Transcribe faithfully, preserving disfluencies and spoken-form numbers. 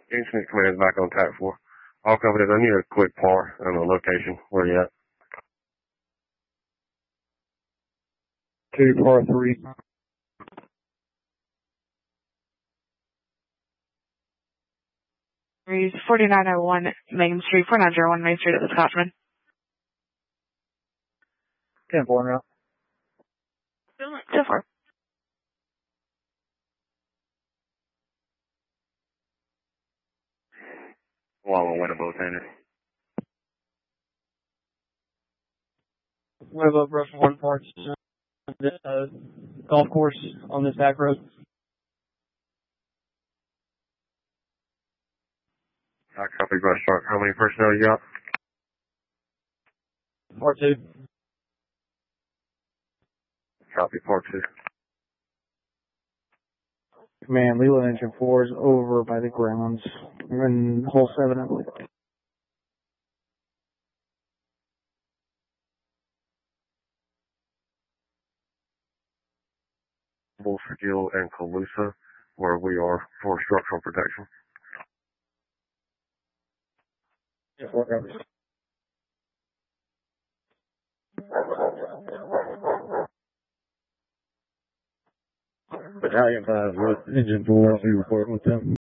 Incident command is back on tack four. All companies, I need a quick par on the location. Where you at? Two, par three. forty-nine oh one Main Street, four nine zero one Main Street at the Scotsman. ten four now. So far. Wawa Winnebago Tanner. Web up Rush one parts. This uh, golf course on this back road. I copy Brush Park. How many personnel you got? Part two. Copy Part two. Command, Leland Engine four is over by the grounds. We're in hole seven, I believe. For Gill and Calusa, where we are for structural protection. Yeah, four copies. Battalion five, Engine four, I'll be reporting with them.